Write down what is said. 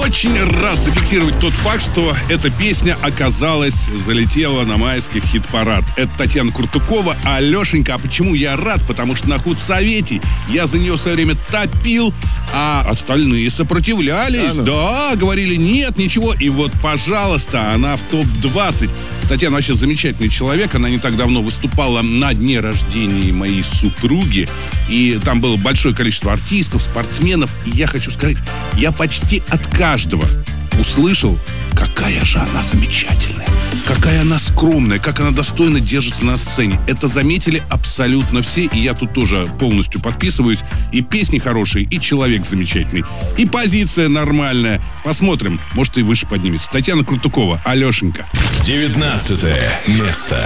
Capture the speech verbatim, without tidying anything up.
очень рад зафиксировать тот факт, что эта песня оказалась, залетела на майских хит-парад. Это Татьяна Куртукова, Алешенька. А почему я рад? Потому что на худсовете я за нее в свое время топил, а остальные сопротивлялись. Да, ну. да, говорили, нет, ничего. И вот, пожалуйста, она в топ двадцать. Татьяна вообще замечательный человек. Она не так давно выступала на дне рождения моей супруги. И там было большое количество артистов, спортсменов. И я хочу сказать, я почти от каждого услышал, какая же она замечательная, какая она скромная, как она достойно держится на сцене. Это заметили абсолютно все, и я тут тоже полностью подписываюсь. И песни хорошие, и человек замечательный, и позиция нормальная. Посмотрим, может и выше поднимется. Татьяна Куртукова, Алешенька. девятнадцатое место.